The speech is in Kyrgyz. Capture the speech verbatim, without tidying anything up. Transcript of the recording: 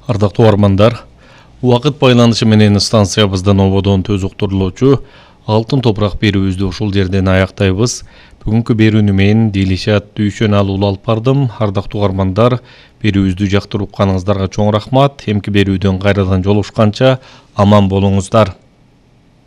Ардактуу угармандар, убакыт байланышы менен станциябыздан ободон төз уктурулуучу алтын топурак берүүбүздү ушул жерден аяктайбыз. Бүгүнкү берүүнү мен Дилишат Дүйшөналуу алып бардым. Ардактуу угармандар, берүүбүздү жактырып укканыңыздарга чоң рахмат. Эмки берүүдөн кайрадан жолугушканча аман болуңуздар.